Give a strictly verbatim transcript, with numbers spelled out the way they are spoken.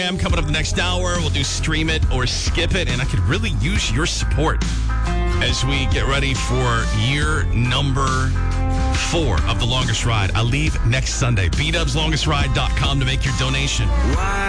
I'm coming up the next hour. We'll do Stream It or Skip It, and I could really use your support as we get ready for year number four of The Longest Ride. I leave next Sunday. b dubs longest ride dot com to make your donation.